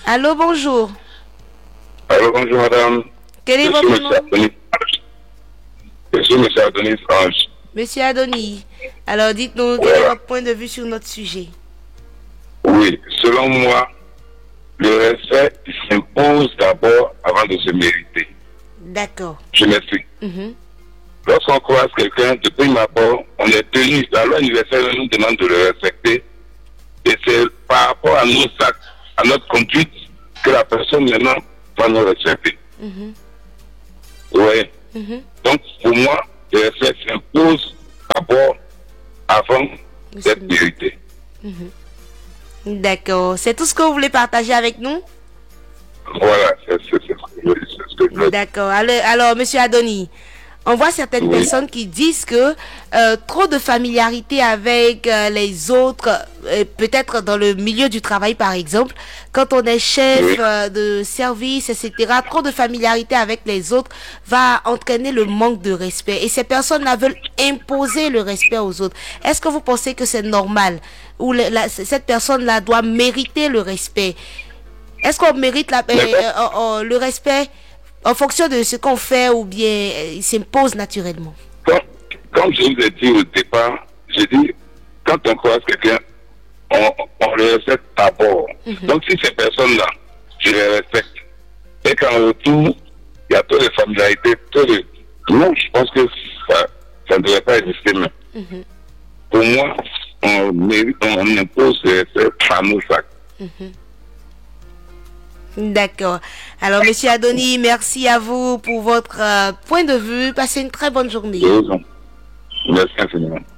Allô, bonjour. Alors, bonjour madame. Quel est votre nom? Je suis monsieur Adonis Ange. Monsieur Adonis. Alors, dites-nous, quel est votre point de vue sur notre sujet? Oui, selon moi, le respect s'impose d'abord avant de se mériter. D'accord. Je m'explique. Lorsqu'on croise quelqu'un, de prime abord, on est tenu, la loi universelle nous demande de le respecter. Et c'est par rapport à nos actes, à notre conduite, que la personne maintenant va nous respecter. Oui. Donc, pour moi, le respect s'impose d'abord avant d'être mérité. D'accord. C'est tout ce que vous voulez partager avec nous? Voilà, c'est ce que je veux dire. D'accord. Alors, monsieur Adonis, on voit certaines personnes qui disent que trop de familiarité avec les autres, peut-être dans le milieu du travail par exemple, quand on est chef de service, etc., trop de familiarité avec les autres va entraîner le manque de respect. Et ces personnes-là veulent imposer le respect aux autres. Est-ce que vous pensez que c'est normal? Ou cette personne-là doit mériter le respect? Est-ce qu'on mérite le respect en fonction de ce qu'on fait ou bien il s'impose naturellement? Comme je vous ai dit au départ, j'ai dit, quand on croise quelqu'un, on le respecte d'abord. Donc si ces personnes-là, je les respecte, et qu'en retour, il y a trop de familiarité, non, je pense que ça ne devrait pas exister même. Pour moi, on impose le respect par nos actes. D'accord. Alors, monsieur Adonis, merci à vous pour votre point de vue. Passez une très bonne journée. Merci infiniment.